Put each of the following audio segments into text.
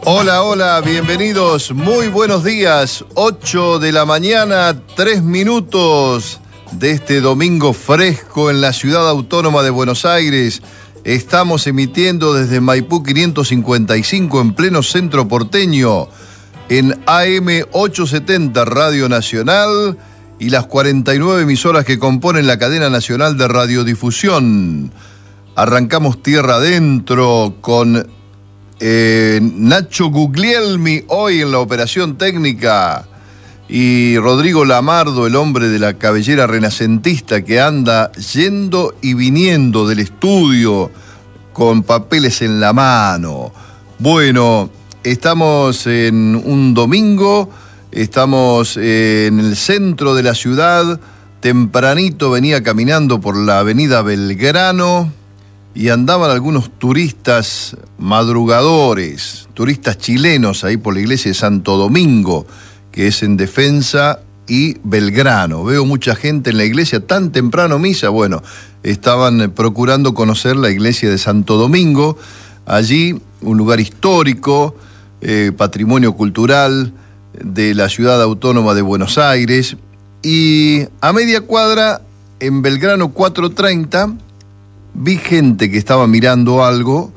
Hola, hola, bienvenidos, muy buenos días, 8 de la mañana, 3 minutos de este domingo fresco en la ciudad autónoma de Buenos Aires. Estamos emitiendo desde Maipú 555 en pleno centro porteño, en AM 870 Radio Nacional y las 49 emisoras que componen la cadena nacional de radiodifusión. Arrancamos tierra adentro con Nacho Guglielmi hoy en la operación técnica y Rodrigo Lamardo, el hombre de la cabellera renacentista que anda yendo y viniendo del estudio con papeles en la mano. Bueno, estamos en un domingo, estamos en el centro de la ciudad. Tempranito venía caminando por la avenida Belgrano y andaban algunos turistas madrugadores, turistas chilenos ahí por la iglesia de Santo Domingo, que es en Defensa y Belgrano. Veo mucha gente en la iglesia, tan temprano misa. Bueno, estaban procurando conocer la iglesia de Santo Domingo. Allí, un lugar histórico, patrimonio cultural de la ciudad autónoma de Buenos Aires. Y a media cuadra, en Belgrano 430, vi gente que estaba mirando algo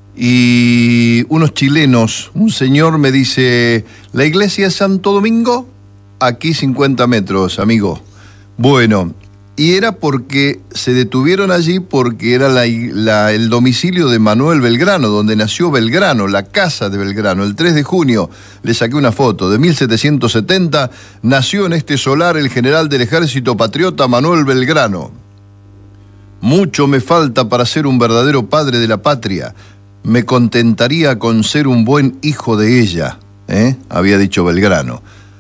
y unos chilenos, un señor me dice, ¿la iglesia de Santo Domingo? Aquí 50 metros, amigo. Bueno, y era porque se detuvieron allí porque era el domicilio de Manuel Belgrano, donde nació Belgrano, la casa de Belgrano. El 3 de junio le saqué una foto, de 1770, nació en este solar el general del ejército patriota Manuel Belgrano. Mucho me falta para ser un verdadero padre de la patria. Me contentaría con ser un buen hijo de ella, había dicho Belgrano.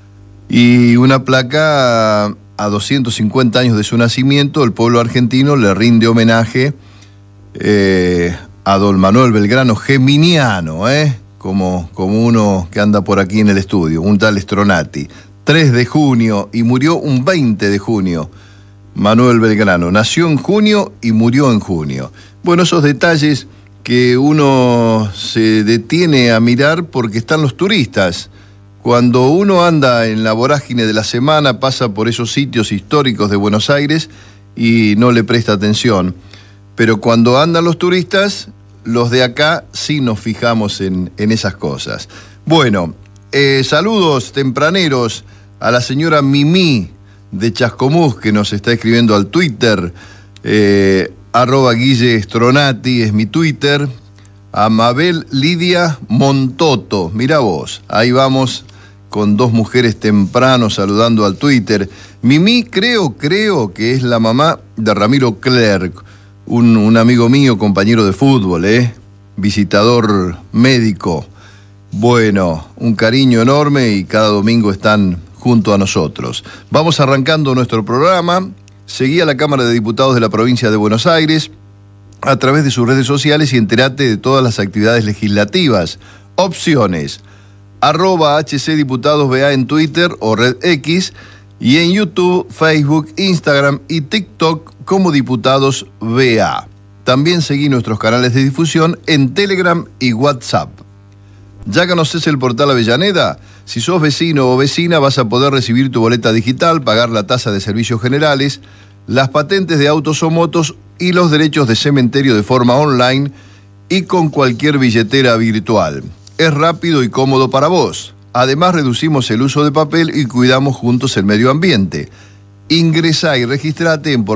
Y una placa a 250 años de su nacimiento, el pueblo argentino le rinde homenaje a don Manuel Belgrano Geminiano, como uno que anda por aquí en el estudio, un tal Stronati. 3 de junio y murió un 20 de junio. Manuel Belgrano nació en junio y murió en junio. Bueno, esos detalles que uno se detiene a mirar porque están los turistas. Cuando uno anda en la vorágine de la semana, pasa por esos sitios históricos de Buenos Aires y no le presta atención. Pero cuando andan los turistas, los de acá sí nos fijamos en esas cosas. Bueno, saludos tempraneros a la señora Mimí de Chascomús, que nos está escribiendo al Twitter, @Guille Stronati es mi Twitter. A Mabel Lidia Montoto, mirá vos, ahí vamos con dos mujeres temprano saludando al Twitter. Mimí creo que es la mamá de Ramiro Clerc, un amigo mío, compañero de fútbol, visitador médico. Bueno, un cariño enorme y cada domingo están junto a nosotros. Vamos arrancando nuestro programa. Seguí a la Cámara de Diputados de la provincia de Buenos Aires a través de sus redes sociales y entérate de todas las actividades legislativas. Opciones: @HCDiputadosBA en Twitter o Red X, y en YouTube, Facebook, Instagram y TikTok como Diputados BA. También seguí nuestros canales de difusión en Telegram y WhatsApp. ¿Ya conoces el portal Avellaneda? Si sos vecino o vecina vas a poder recibir tu boleta digital, pagar la tasa de servicios generales, las patentes de autos o motos y los derechos de cementerio de forma online y con cualquier billetera virtual. Es rápido y cómodo para vos. Además reducimos el uso de papel y cuidamos juntos el medio ambiente. Ingresá y registrate en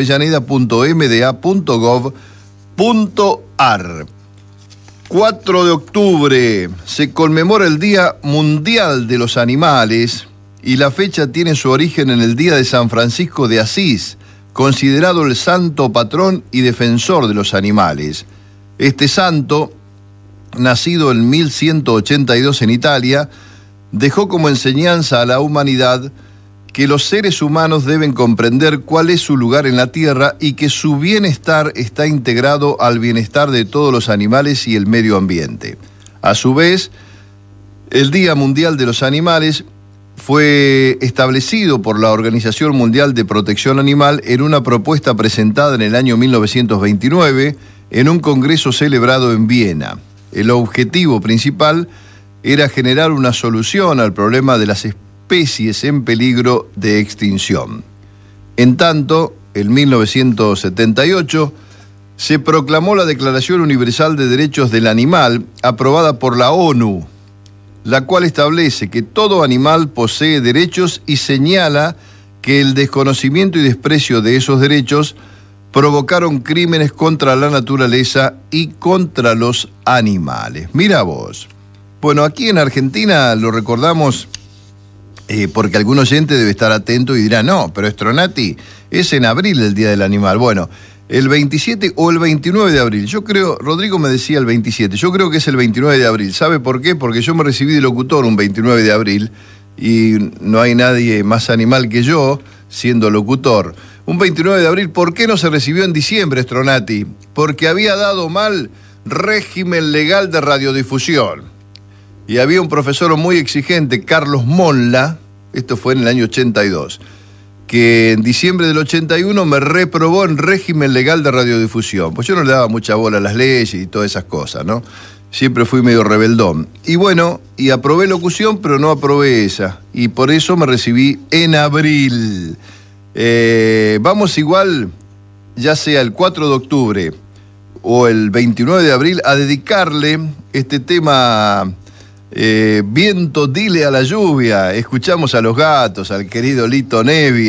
portalavellaneda.mda.gov.ar. 4 de octubre se conmemora el Día Mundial de los Animales y la fecha tiene su origen en el Día de San Francisco de Asís, considerado el santo patrón y defensor de los animales. Este santo, nacido en 1182 en Italia, dejó como enseñanza a la humanidad que los seres humanos deben comprender cuál es su lugar en la tierra y que su bienestar está integrado al bienestar de todos los animales y el medio ambiente. A su vez, el Día Mundial de los Animales fue establecido por la Organización Mundial de Protección Animal en una propuesta presentada en el año 1929 en un congreso celebrado en Viena. El objetivo principal era generar una solución al problema de las especies en peligro de extinción. En tanto, en 1978, se proclamó la Declaración Universal de Derechos del Animal, aprobada por la ONU, la cual establece que todo animal posee derechos y señala que el desconocimiento y desprecio de esos derechos provocaron crímenes contra la naturaleza y contra los animales. Mira vos. Bueno, aquí en Argentina lo recordamos porque algún oyente debe estar atento y dirá, no, pero Stronati, es en abril el Día del Animal. Bueno, el 27 o el 29 de abril. Yo creo, Rodrigo me decía el 27, yo creo que es el 29 de abril. ¿Sabe por qué? Porque yo me recibí de locutor un 29 de abril y no hay nadie más animal que yo siendo locutor. Un 29 de abril, ¿por qué no se recibió en diciembre, Stronati? Porque había dado mal régimen legal de radiodifusión. Y había un profesor muy exigente, Carlos Monla, esto fue en el año 82, que en diciembre del 81 me reprobó en régimen legal de radiodifusión. Pues yo no le daba mucha bola a las leyes y todas esas cosas, ¿no? Siempre fui medio rebeldón. Y bueno, y aprobé locución, pero no aprobé esa. Y por eso me recibí en abril. Vamos igual, ya sea el 4 de octubre o el 29 de abril, a dedicarle este tema... viento, dile a la lluvia. Escuchamos a Los Gatos, al querido Lito Nebbia.